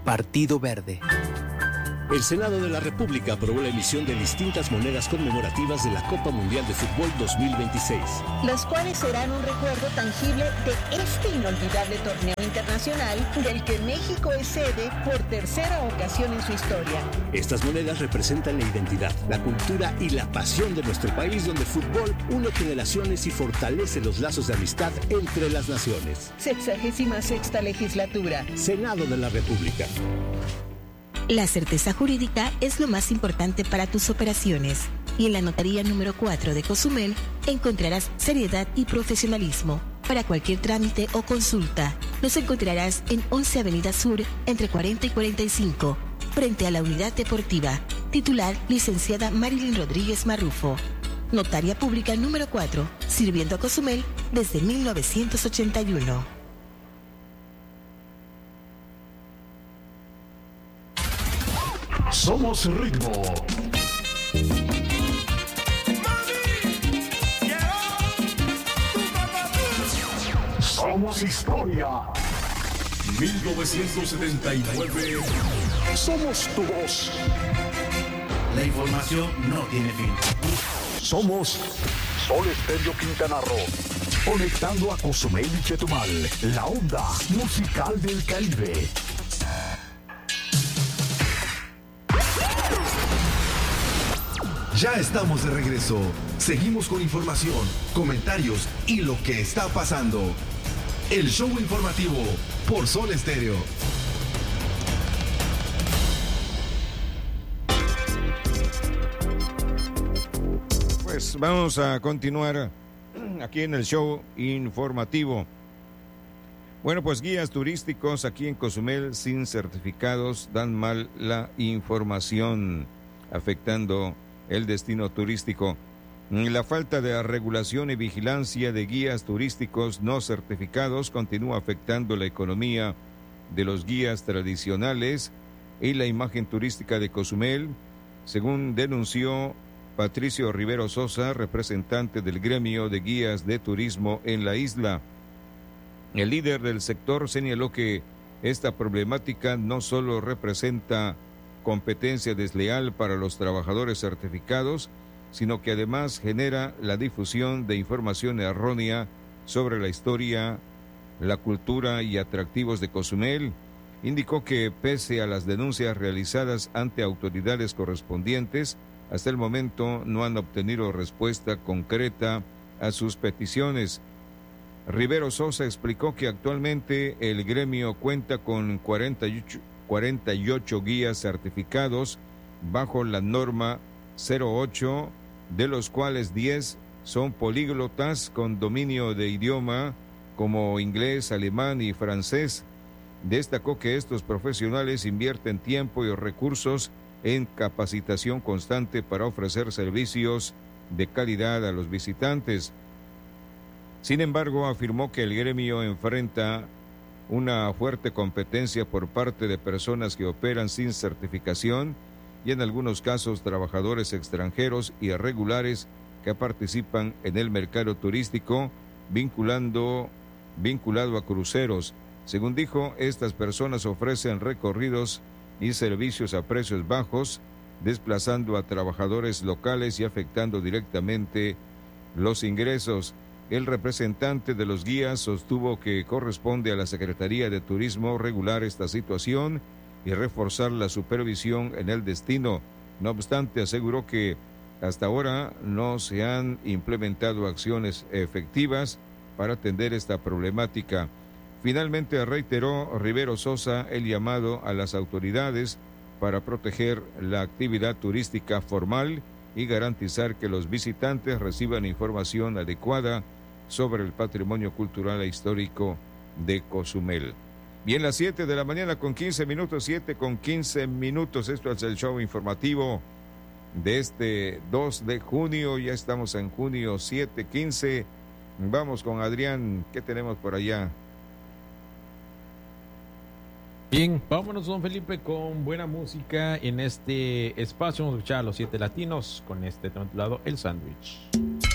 Partido Verde. El Senado de la República aprobó la emisión de distintas monedas conmemorativas de la Copa Mundial de Fútbol 2026. Las cuales serán un recuerdo tangible de este inolvidable torneo internacional del que México es sede por tercera ocasión en su historia. Estas monedas representan la identidad, la cultura y la pasión de nuestro país, donde el fútbol une generaciones y fortalece los lazos de amistad entre las naciones. 66ª legislatura. Senado de la República. La certeza jurídica es lo más importante para tus operaciones y en la notaría número 4 de Cozumel encontrarás seriedad y profesionalismo. Para cualquier trámite o consulta, nos encontrarás en 11 Avenida Sur, entre 40 y 45, frente a la Unidad Deportiva. Titular, licenciada Marilyn Rodríguez Marrufo. Notaria Pública número 4, sirviendo a Cozumel desde 1981. Somos ritmo. Somos historia. 1979. Somos tu voz. La información no tiene fin. Somos Sol Estéreo Quintana Roo. Conectando a Cozumel y Chetumal. La onda musical del Caribe. Ya estamos de regreso. Seguimos con información, comentarios y lo que está pasando. El show informativo por Sol Estéreo. Pues vamos a continuar aquí en el show informativo. Bueno, pues guías turísticos aquí en Cozumel sin certificados dan mal la información, afectando el destino turístico. La falta de regulación y vigilancia de guías turísticos no certificados continúa afectando la economía de los guías tradicionales y la imagen turística de Cozumel, según denunció Patricio Rivero Sosa, representante del gremio de guías de turismo en la isla. El líder del sector señaló que esta problemática no solo representa competencia desleal para los trabajadores certificados, sino que además genera la difusión de información errónea sobre la historia, la cultura y atractivos de Cozumel. Indicó que pese a las denuncias realizadas ante autoridades correspondientes, hasta el momento no han obtenido respuesta concreta a sus peticiones. Rivero Sosa explicó que actualmente el gremio cuenta con 48 guías certificados bajo la norma 08, de los cuales 10 son políglotas con dominio de idioma como inglés, alemán y francés. Destacó que estos profesionales invierten tiempo y recursos en capacitación constante para ofrecer servicios de calidad a los visitantes. Sin embargo, afirmó que el gremio enfrenta una fuerte competencia por parte de personas que operan sin certificación y en algunos casos trabajadores extranjeros irregulares que participan en el mercado turístico vinculado a cruceros. Según dijo, estas personas ofrecen recorridos y servicios a precios bajos, desplazando a trabajadores locales y afectando directamente los ingresos. El representante de los guías sostuvo que corresponde a la Secretaría de Turismo regular esta situación y reforzar la supervisión en el destino. No obstante, aseguró que hasta ahora no se han implementado acciones efectivas para atender esta problemática. Finalmente reiteró Rivero Sosa el llamado a las autoridades para proteger la actividad turística formal y garantizar que los visitantes reciban información adecuada sobre el patrimonio cultural e histórico de Cozumel. Bien, las 7 de la mañana con 15 minutos, 7 con 15 minutos. Esto es el show informativo de este 2 de junio. Ya estamos en junio 7:15. Vamos con Adrián. ¿Qué tenemos por allá? Bien, vámonos, don Felipe, con buena música en este espacio. Vamos a escuchar a los 7 latinos con este tema titulado El Sándwich.